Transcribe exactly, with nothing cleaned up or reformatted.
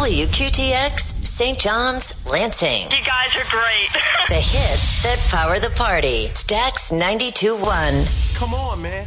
W Q T X, Saint John's, Lansing. You guys are great. The hits that power the party. Stax ninety-two point one. Come on, man.